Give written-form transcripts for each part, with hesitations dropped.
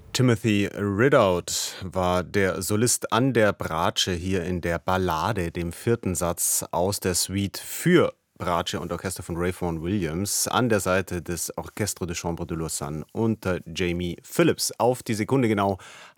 Timothy Ridout war der Solist an der Bratsche hier in der Ballade, dem vierten Satz aus der Suite für Bratsche und Orchester von Ray Vaughan Williams an der Seite des Orchestre de Chambre de Lausanne unter Jamie Phillips. Auf die Sekunde genau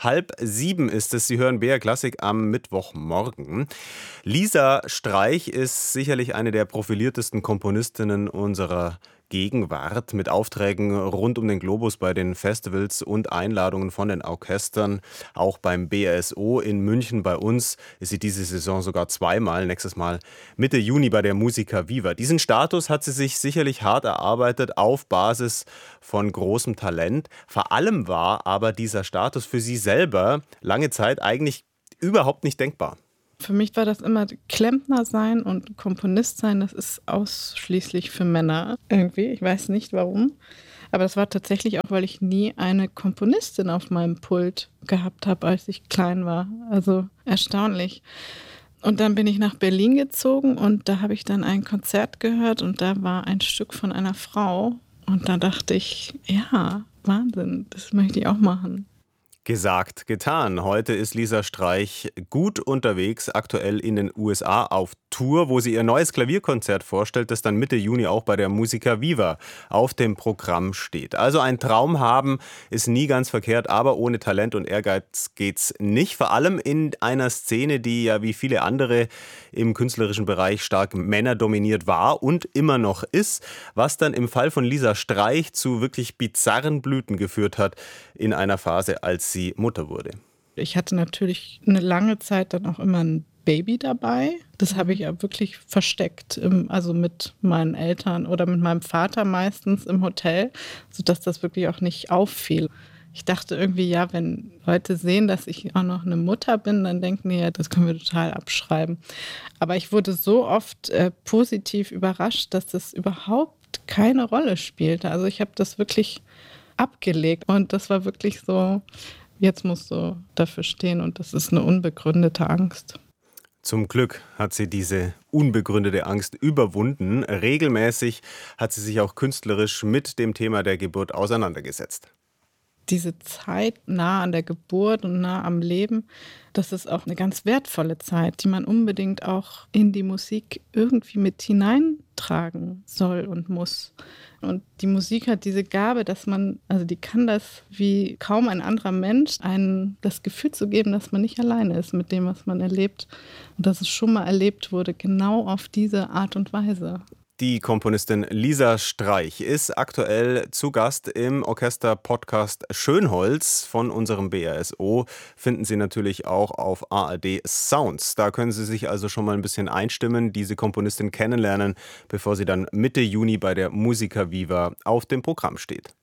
6:30 ist es. Sie hören BR Klassik am Mittwochmorgen. Lisa Streich ist sicherlich eine der profiliertesten Komponistinnen unserer Gegenwart mit Aufträgen rund um den Globus bei den Festivals und Einladungen von den Orchestern. Auch beim BRSO in München bei uns ist sie diese Saison sogar zweimal, nächstes Mal Mitte Juni bei der Musica Viva. Diesen Status hat sie sich sicherlich hart erarbeitet auf Basis von großem Talent. Vor allem war aber dieser Status für sie selber lange Zeit eigentlich überhaupt nicht denkbar. Für mich war das immer Klempner sein und Komponist sein, das ist ausschließlich für Männer irgendwie. Ich weiß nicht warum. Aber das war tatsächlich auch, weil ich nie eine Komponistin auf meinem Pult gehabt habe, als ich klein war. Also erstaunlich. Und dann bin ich nach Berlin gezogen und da habe ich dann ein Konzert gehört und da war ein Stück von einer Frau. Und da dachte ich, ja, Wahnsinn, das möchte ich auch machen. Gesagt, getan. Heute ist Lisa Streich gut unterwegs, aktuell in den USA auf Tour, wo sie ihr neues Klavierkonzert vorstellt, das dann Mitte Juni auch bei der Musica Viva auf dem Programm steht. Also ein Traum haben ist nie ganz verkehrt, aber ohne Talent und Ehrgeiz geht's nicht. Vor allem in einer Szene, die ja wie viele andere im künstlerischen Bereich stark männerdominiert war und immer noch ist, was dann im Fall von Lisa Streich zu wirklich bizarren Blüten geführt hat in einer Phase, als sie Mutter wurde. Ich hatte natürlich eine lange Zeit dann auch immer ein Baby dabei. Das habe ich ja wirklich versteckt, also mit meinen Eltern oder mit meinem Vater meistens im Hotel, sodass das wirklich auch nicht auffiel. Ich dachte irgendwie, ja, wenn Leute sehen, dass ich auch noch eine Mutter bin, dann denken die ja, das können wir total abschreiben. Aber ich wurde so oft positiv überrascht, dass das überhaupt keine Rolle spielte. Also ich habe das wirklich abgelegt und das war wirklich so, jetzt musst du dafür stehen und das ist eine unbegründete Angst. Zum Glück hat sie diese unbegründete Angst überwunden. Regelmäßig hat sie sich auch künstlerisch mit dem Thema der Geburt auseinandergesetzt. Diese Zeit nah an der Geburt und nah am Leben, das ist auch eine ganz wertvolle Zeit, die man unbedingt auch in die Musik irgendwie mit hineintragen soll und muss. Und die Musik hat diese Gabe, dass man, also die kann das wie kaum ein anderer Mensch, einem das Gefühl zu geben, dass man nicht alleine ist mit dem, was man erlebt. Und dass es schon mal erlebt wurde, genau auf diese Art und Weise. Die Komponistin Lisa Streich ist aktuell zu Gast im Orchester-Podcast Schönholz von unserem BRSO. Finden Sie natürlich auch auf ARD Sounds. Da können Sie sich also schon mal ein bisschen einstimmen, diese Komponistin kennenlernen, bevor sie dann Mitte Juni bei der Musica Viva auf dem Programm steht.